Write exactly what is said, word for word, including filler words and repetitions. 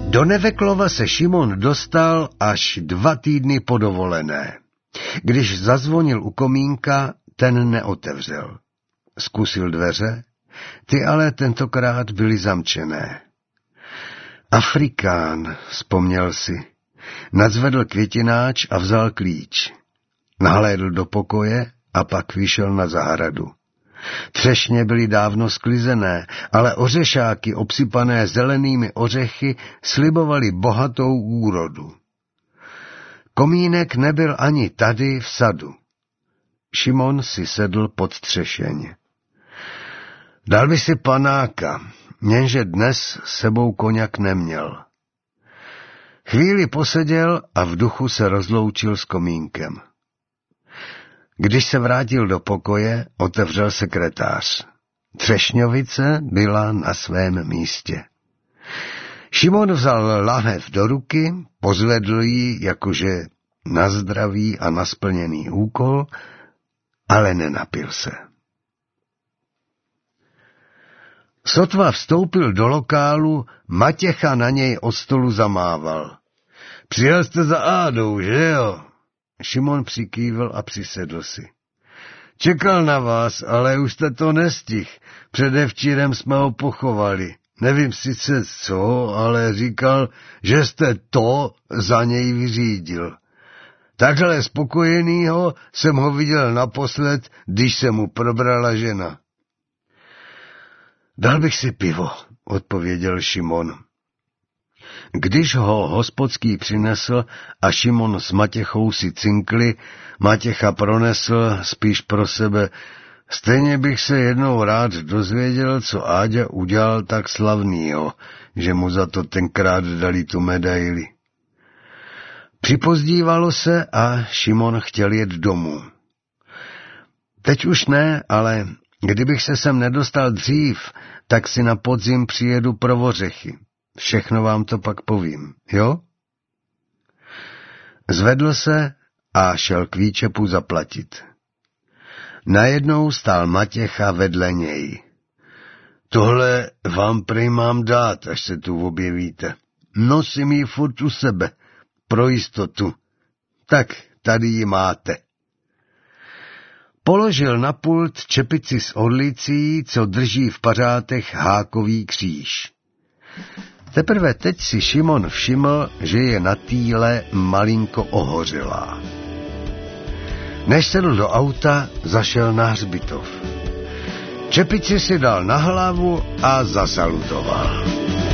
Do Neveklova se Šimon dostal až dva týdny po dovolené. Když zazvonil u komínka, ten neotevřel. Zkusil dveře, ty ale tentokrát byly zamčené. Afrikán, vzpomněl si. Nadzvedl květináč a vzal klíč. Nahlédl do pokoje a pak vyšel na zahradu. Třešně byly dávno sklizené, ale ořešáky obsypané zelenými ořechy slibovaly bohatou úrodu. Komínek nebyl ani tady v sadu. Šimon si sedl pod třešeň. Dal by si panáka, jenže dnes sebou koněk neměl. Chvíli poseděl a v duchu se rozloučil s komínkem. Když se vrátil do pokoje, otevřel sekretář. Třešňovice byla na svém místě. Šimon vzal lahev do ruky, pozvedl ji jakože na zdraví a na splněný úkol, ale nenapil se. Sotva vstoupil do lokálu, Matěcha na něj od stolu zamával. Přijel jste za Ádou, že jo? Šimon přikývl a přisedl si. Čekal na vás, ale už jste to nestihl. Předevčírem jsme ho pochovali. Nevím sice co, ale říkal, že jste to za něj vyřídil. Takhle spokojenýho jsem ho viděl naposled, když se mu probrala žena. Dal bych si pivo, odpověděl Šimon. Když ho hospodský přinesl a Šimon s Matěchou si cinkli, Matěcha pronesl spíš pro sebe, stejně bych se jednou rád dozvěděl, co Áďa udělal tak slavnýho, že mu za to tenkrát dali tu medaili. Připozdívalo se a Šimon chtěl jet domů. Teď už ne, ale kdybych se sem nedostal dřív, tak si na podzim přijedu pro ořechy. Všechno vám to pak povím, jo? Zvedl se a šel k výčepu zaplatit. Najednou stál Matěcha vedle něj. Tohle vám prej mám dát, až se tu objevíte. Nosím ji furt u sebe, pro jistotu. Tak tady ji máte. Položil na pult čepici s orlicí, co drží v pařátech hákový kříž. Teprve teď si Šimon všiml, že je na týle malinko ohořelá. Než sedl do auta, zašel na hřbitov. Čepici si dal na hlavu a zasalutoval.